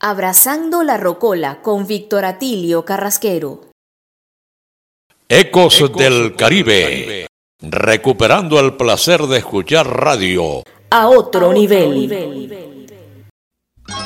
Abrazando la Rocola con Víctor Atilio Carrasquero. Ecos del Caribe, recuperando el placer de escuchar radio A otro nivel.